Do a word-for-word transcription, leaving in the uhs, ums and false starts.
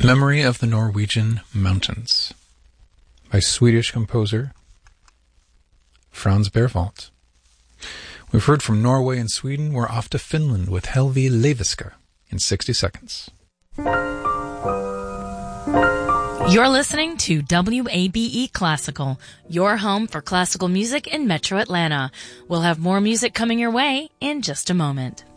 Memory of the Norwegian Mountains by Swedish composer Franz Berwald. We've heard from Norway and Sweden. We're off to Finland with Helvi Leiviska in sixty seconds. You're listening to W A B E Classical, your home for classical music in Metro Atlanta. We'll have more music coming your way in just a moment.